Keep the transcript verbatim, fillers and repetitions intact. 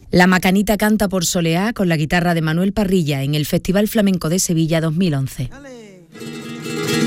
La Macanita canta por Soleá con la guitarra de Manuel Parrilla en el Festival Flamenco de Sevilla dos mil once. ¡Ale!